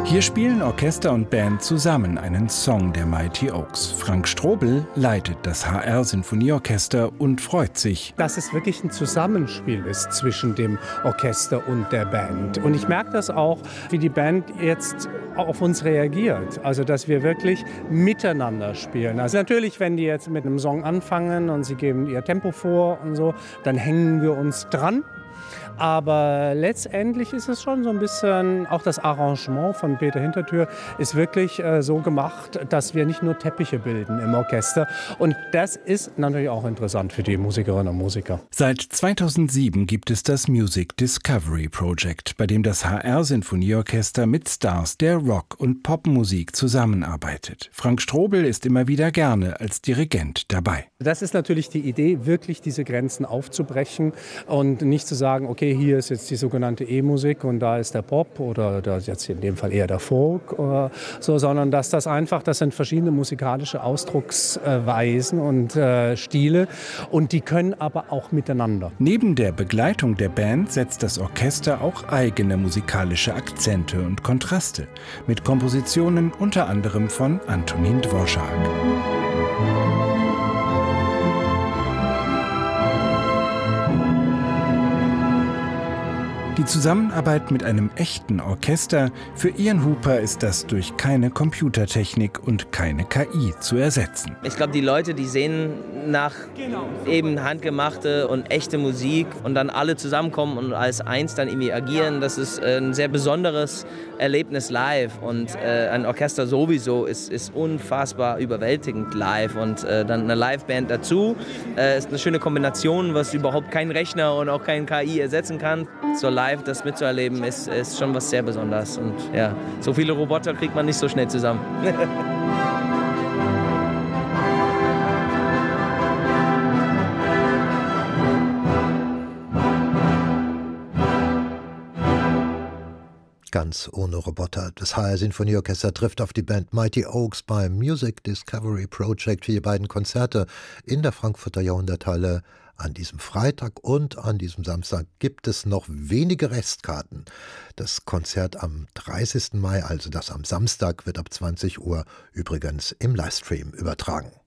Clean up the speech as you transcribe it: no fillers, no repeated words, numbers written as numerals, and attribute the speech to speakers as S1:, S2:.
S1: Hier spielen Orchester und Band zusammen einen Song der Mighty Oaks. Frank Strobel leitet das HR-Sinfonieorchester und freut sich,
S2: dass es wirklich ein Zusammenspiel ist zwischen dem Orchester und der Band. Und ich merke das auch, wie die Band jetzt auf uns reagiert. Also, dass wir wirklich miteinander spielen. Also natürlich, wenn die jetzt mit einem Song anfangen und sie geben ihr Tempo vor und so, dann hängen wir uns dran. Aber letztendlich ist es schon so ein bisschen, auch das Arrangement von Peter Hintertür ist wirklich so gemacht, dass wir nicht nur Teppiche bilden im Orchester. Und das ist natürlich auch interessant für die Musikerinnen und Musiker.
S1: Seit 2007 gibt es das Music Discovery Project, bei dem das HR-Sinfonieorchester mit Stars der Rock- und Popmusik zusammenarbeitet. Frank Strobel ist immer wieder gerne als Dirigent dabei.
S2: Das ist natürlich die Idee, wirklich diese Grenzen aufzubrechen und nicht zu sagen, okay, hier ist jetzt die sogenannte E-Musik und da ist der Pop oder jetzt in dem Fall eher der Folk oder so, sondern dass das sind verschiedene musikalische Ausdrucksweisen und Stile und die können aber auch miteinander.
S1: Neben der Begleitung der Band setzt das Orchester auch eigene musikalische Akzente und Kontraste mit Kompositionen unter anderem von Antonín Dvořák. Die Zusammenarbeit mit einem echten Orchester, für Ian Hooper ist das durch keine Computertechnik und keine KI zu ersetzen.
S3: Ich glaube, die Leute, die sehen nach eben handgemachte und echte Musik und dann alle zusammenkommen und als eins dann irgendwie agieren, das ist ein sehr besonderes Erlebnis live und ein Orchester sowieso ist unfassbar überwältigend live und dann eine Liveband dazu ist eine schöne Kombination, was überhaupt kein Rechner und auch kein KI ersetzen kann. So live das mitzuerleben ist schon was sehr Besonderes und ja, so viele Roboter kriegt man nicht so schnell zusammen.
S4: Ganz ohne Roboter. Das HR-Sinfonieorchester trifft auf die Band Mighty Oaks beim Music Discovery Project für die beiden Konzerte in der Frankfurter Jahrhunderthalle. An diesem Freitag und an diesem Samstag gibt es noch wenige Restkarten. Das Konzert am 30. Mai, also das am Samstag, wird ab 20 Uhr übrigens im Livestream übertragen.